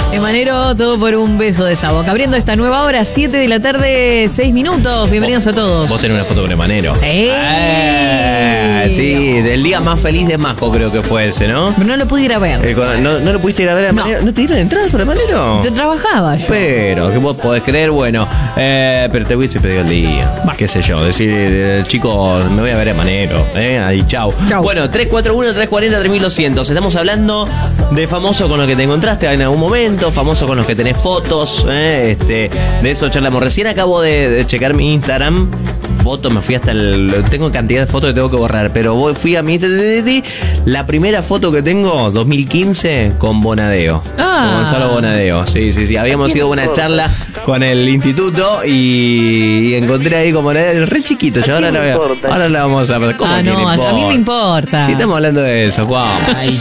Emanero, todo por un beso de esa boca. Abriendo esta nueva hora, 7 de la tarde, 6 minutos. Bienvenidos a todos. Vos tenés una foto con Emanero. Sí. Sí, del día más feliz de Majo creo que fue ese, ¿no? Pero no lo pude ir a ver. ¿No lo pudiste ir a ver a Emanero? ¿No te dieron entradas por Emanero? Yo trabajaba yo. Pero, que vos podés creer, bueno, pero te hubiese pedido el día. Qué sé yo, decir, chicos, me voy a ver a Emanero. Ahí, chau. Bueno, 341-340-3200. Estamos hablando de famoso con los que te encontraste en algún momento, famoso con los que tenés fotos. De eso charlamos. Recién acabo de checar mi Instagram. Fotos, me fui hasta tengo cantidad de fotos que tengo que borrar, pero fui a mi la primera foto que tengo 2015 con Bonadeo, con Gonzalo Bonadeo. Sí, habíamos ido a una charla con el instituto y encontré ahí como re chiquito. Yo ahora la vamos a ver. ¿Cómo no, a mí me importa. Si estamos hablando de eso, wow.